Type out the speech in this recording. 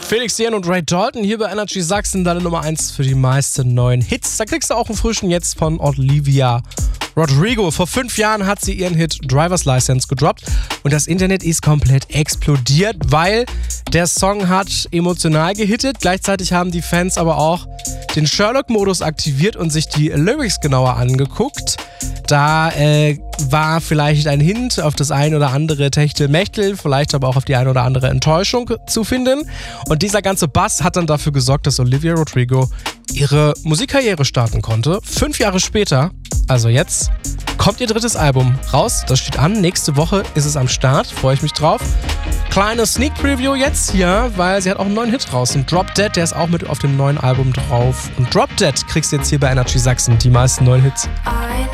Felix Jähn und Ray Dalton hier bei Energy Sachsen, deine Nummer 1 für die meisten neuen Hits. Da kriegst du auch einen frischen jetzt von Olivia Rodrigo. Vor 5 Jahren hat sie ihren Hit Driver's License gedroppt und das Internet ist komplett explodiert, weil der Song hat emotional gehittet. Gleichzeitig haben die Fans aber auch den Sherlock-Modus aktiviert und sich die Lyrics genauer angeguckt. Da war vielleicht ein Hint auf das ein oder andere Techtelmechtel, vielleicht aber auch auf die ein oder andere Enttäuschung zu finden. Und dieser ganze Bass hat dann dafür gesorgt, dass Olivia Rodrigo ihre Musikkarriere starten konnte. 5 Jahre später, also jetzt, kommt ihr drittes Album raus. Das steht an. Nächste Woche ist es am Start. Freue ich mich drauf. Kleine Sneak Preview jetzt hier, weil sie hat auch einen neuen Hit draußen. Drop Dead, der ist auch mit auf dem neuen Album drauf. Und Drop Dead kriegst du jetzt hier bei Energy Sachsen, die meisten neuen Hits.